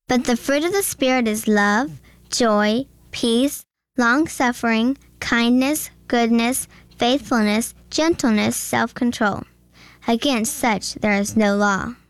But the fruit of the Spirit is love, joy, peace, long-suffering, kindness, goodness, faithfulness, gentleness, self-control. Against such there is no law.